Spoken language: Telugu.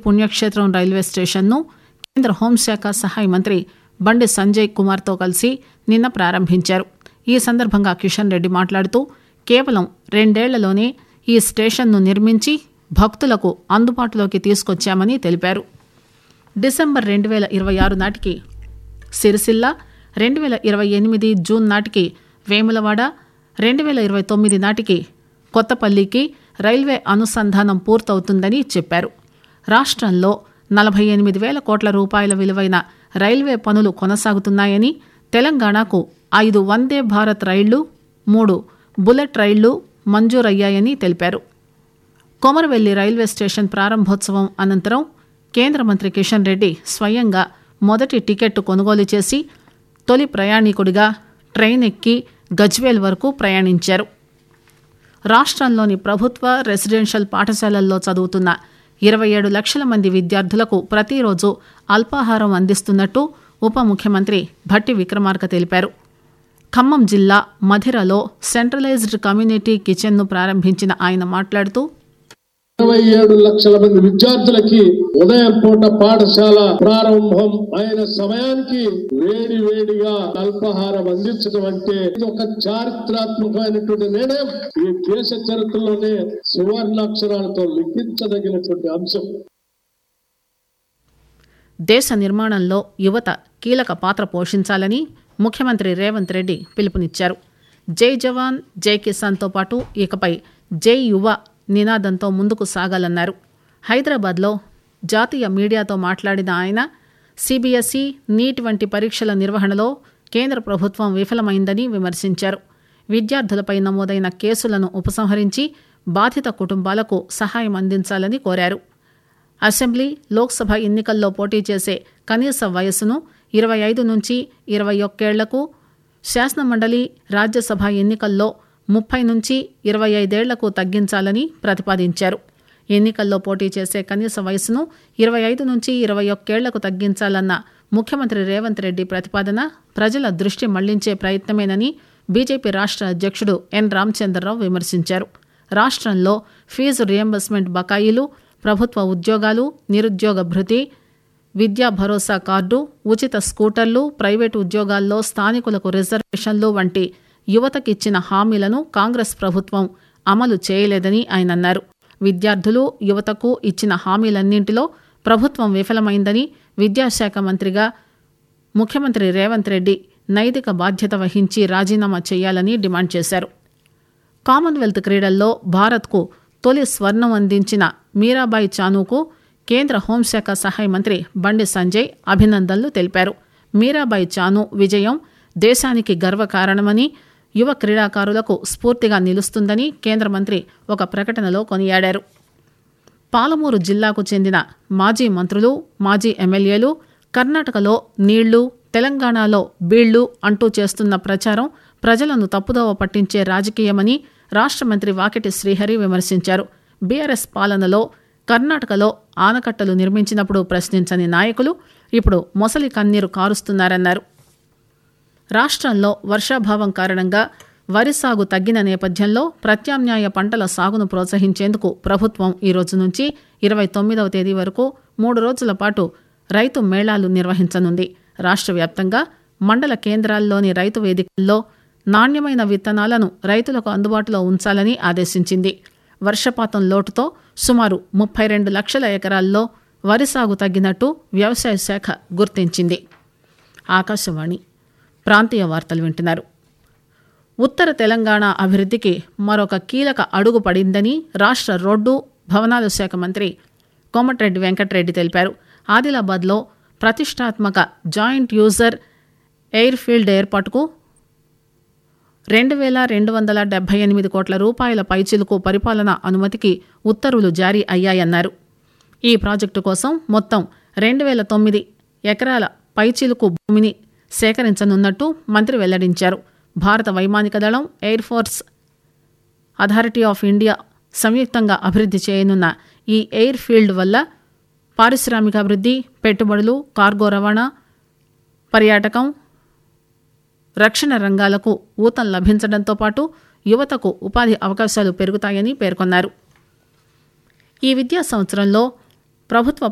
పుణ్యక్షేత్రం రైల్వే స్టేషన్ను కేంద్ర హోంశాఖ సహాయ మంత్రి బండి సంజయ్ కుమార్తో కలిసి నిన్న ప్రారంభించారు. ఈ సందర్భంగా కిషన్ రెడ్డి మాట్లాడుతూ కేవలం 2 ఏళ్లలోనే ఈ స్టేషన్ను నిర్మించి భక్తులకు అందుబాటులోకి తీసుకొచ్చామని తెలిపారు. డిసెంబర్ 2026 నాటికి సిరిసిల్ల, 2028 జూన్ నాటికి వేములవాడ, 2029 నాటికి కొత్తపల్లికి రైల్వే అనుసంధానం పూర్తవుతుందని చెప్పారు. రాష్ట్రంలో 48,000 కోట్ల రూపాయల విలువైన రైల్వే పనులు కొనసాగుతున్నాయని, తెలంగాణకు 5 వందే భారత్ రైళ్లు, 3 బుల్లెట్ రైళ్లు మంజూరయ్యాయని తెలిపారు. కొమరవెల్లి రైల్వే స్టేషన్ ప్రారంభోత్సవం అనంతరం కేంద్ర మంత్రి కిషన్ రెడ్డి స్వయంగా మొదటి టికెట్ కొనుగోలు చేసి తొలి ప్రయాణికుడిగా ట్రైన్ ఎక్కి గజ్వేల్ వరకు ప్రయాణించారు. రాష్ట్రంలోని ప్రభుత్వ రెసిడెన్షియల్ పాఠశాలల్లో చదువుతున్న 27 లక్షల మంది విద్యార్థులకు ప్రతిరోజు అల్పాహారం అందిస్తున్నట్టు ఉప ముఖ్యమంత్రి భట్టి విక్రమార్క తెలిపారు. ఖమ్మం జిల్లా మధిరలో సెంట్రలైజ్డ్ కమ్యూనిటీ కిచెన్ను ప్రారంభించిన ఆయన మాట్లాడుతూ 27 లక్షల మంది విద్యార్థులకి ఉదయం పూట పాఠశాల ప్రారంభం అయిన సమయానికి వేడిగా అల్పాహారం అందించడం అంటే ఒక చారిత్రాత్మకమైనటువంటి నిర్ణయం. ఈ దేశ చరిత్రలోనే సువర్ణాక్షరాలతో లిఖించదగినటువంటి అంశం. దేశ నిర్మాణంలో యువత కీలక పాత్ర పోషించాలని ముఖ్యమంత్రి రేవంత్ రెడ్డి పిలుపునిచ్చారు. జై జవాన్ జై కిసాన్తో పాటు ఇకపై జై యువ నినాదంతో ముందుకు సాగాలన్నారు. హైదరాబాద్లో జాతీయ మీడియాతో మాట్లాడిన ఆయన సిబిఎస్ఈ, నీట్ వంటి పరీక్షల నిర్వహణలో కేంద్ర ప్రభుత్వం విఫలమైందని విమర్శించారు. విద్యార్థులపై నమోదైన కేసులను ఉపసంహరించి బాధిత కుటుంబాలకు సహాయం అందించాలని కోరారు. అసెంబ్లీ, లోక్సభ ఎన్నికల్లో పోటీ చేసే కనీస వయస్సును 25 నుంచి 21 ఏళ్లకు, శాసనమండలి, రాజ్యసభ ఎన్నికల్లో 30 నుంచి 25 ఏళ్లకు తగ్గించాలని ప్రతిపాదించారు. ఎన్నికల్లో పోటీ చేసే కనీస వయసును 25 నుంచి 21 ఏళ్లకు తగ్గించాలన్న ముఖ్యమంత్రి రేవంత్ రెడ్డి ప్రతిపాదన ప్రజల దృష్టి మళ్లించే ప్రయత్నమేనని బీజేపీ రాష్ట్ర అధ్యక్షుడు ఎన్ రామచంద్రరావు విమర్శించారు. రాష్ట్రంలో ఫీజు రియంబర్స్మెంట్ బకాయిలు, ప్రభుత్వ ఉద్యోగాలు, నిరుద్యోగ భృతి, విద్యా భరోసా కార్డు, ఉచిత స్కూటర్లు, ప్రైవేటు ఉద్యోగాల్లో స్థానికులకు రిజర్వేషన్లు వంటి యువతకిచ్చిన హామీలను కాంగ్రెస్ ప్రభుత్వం అమలు చేయలేదని ఆయన అన్నారు. విద్యార్థులు, యువతకు ఇచ్చిన హామీలన్నింటిలో ప్రభుత్వం విఫలమైందని విద్యాశాఖ మంత్రిగా ముఖ్యమంత్రి రేవంత్ రెడ్డి నైతిక బాధ్యత వహించి రాజీనామా చేయాలని డిమాండ్ చేశారు. కామన్వెల్త్ క్రీడల్లో భారత్కు తొలి స్వర్ణం అందించిన మీరాబాయి చానుకు కేంద్ర హోంశాఖ సహాయ మంత్రి బండి సంజయ్ అభినందనలు తెలిపారు. మీరాబాయి చాను విజయం దేశానికి గర్వకారణమని, యువ క్రీడాకారులకు స్ఫూర్తిగా నిలుస్తుందని కేంద్ర మంత్రి ఒక ప్రకటనలో కొనియాడారు. పాలమూరు జిల్లాకు చెందిన మాజీ మంత్రులు, మాజీ ఎమ్మెల్యేలు కర్ణాటకలో నీళ్లు, తెలంగాణలో బీళ్లు అంటూ చేస్తున్న ప్రచారం ప్రజలను తప్పుదోవ పట్టించే రాజకీయమని రాష్ట్ర మంత్రి వాకిటి శ్రీహరి విమర్శించారు. బీఆర్ఎస్ పాలనలో కర్ణాటకలో ఆనకట్టలు నిర్మించినప్పుడు ప్రశ్నించని నాయకులు ఇప్పుడు మొసలి కన్నీరు కారుస్తున్నారన్నారు. రాష్ట్రంలో వర్షాభావం కారణంగా వరి సాగు తగ్గిన నేపథ్యంలో ప్రత్యామ్నాయ పంటల సాగును ప్రోత్సహించేందుకు ప్రభుత్వం ఈ రోజు నుంచి 29వ తేదీ వరకు 3 రోజుల పాటు రైతు మేళాలు నిర్వహించనుంది. రాష్ట్ర వ్యాప్తంగా మండల కేంద్రాల్లోని రైతు వేదికల్లో నాణ్యమైన విత్తనాలను రైతులకు అందుబాటులో ఉంచాలని ఆదేశించింది. వర్షపాతం లోటుతో సుమారు 32 లక్షల ఎకరాల్లో వరి సాగు తగ్గినట్టు వ్యవసాయ శాఖ గుర్తించింది. ఆకాశవాణి ప్రాంతీయ వార్తలు వింటున్నారు. ఉత్తర తెలంగాణ అభివృద్ధికి మరొక కీలక అడుగు పడిందని రాష్ట్ర రోడ్డు, భవనాల శాఖ మంత్రి కోమటిరెడ్డి వెంకటరెడ్డి తెలిపారు. ఆదిలాబాద్లో ప్రతిష్టాత్మక జాయింట్ యూజర్ ఎయిర్ ఫీల్డ్ ఏర్పాటుకు 2,278 కోట్ల రూపాయల పైచిలుకు పరిపాలనా అనుమతికి ఉత్తర్వులు జారీ అయ్యాయన్నారు. ఈ ప్రాజెక్టు కోసం మొత్తం 2,009 ఎకరాల పైచిలుకు భూమిని సేకరించనున్నట్టు మంత్రి వెల్లడించారు. భారత వైమానిక దళం, air force authority of India సంయుక్తంగా అభివృద్ధి చేయనున్న ఈ ఎయిర్ ఫీల్డ్ వల్ల పారిశ్రామికాభివృద్ధి, పెట్టుబడులు, కార్గో రవాణా, పర్యాటకం, రక్షణ రంగాలకు ఊతం లభించడంతో పాటు యువతకు ఉపాధి అవకాశాలు పెరుగుతాయని పేర్కొన్నారు. ఈ విద్యా సంవత్సరంలో ప్రభుత్వ